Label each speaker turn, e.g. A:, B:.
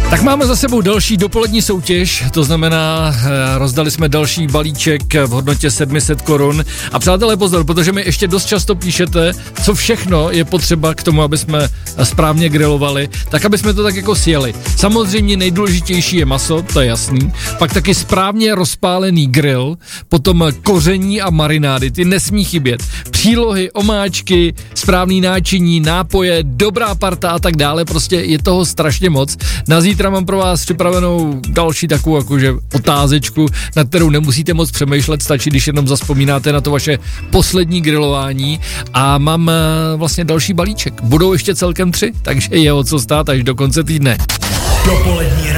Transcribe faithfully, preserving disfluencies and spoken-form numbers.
A: Tak máme za sebou další dopolední soutěž, to znamená, rozdali jsme další balíček v hodnotě sedm set korun. A přátelé, pozor, protože mi ještě dost často píšete, co všechno je potřeba k tomu, aby jsme správně grilovali, tak aby jsme to tak jako sjeli. Samozřejmě nejdůležitější je maso, to je jasný, pak taky správně rozpálený grill, potom koření a marinády, ty nesmí chybět. Přílohy, omáčky, správný náčiní, nápoje, dobrá parta a tak dále, prostě je toho strašně moc. Na zítra mám pro vás připravenou další takovou jakože otázečku, na kterou nemusíte moc přemýšlet, stačí, když jenom zazpomínáte na to vaše poslední grilování a mám vlastně další balíček. Budou ještě celkem tři, takže je o co stát až do konce týdne.
B: Dopolední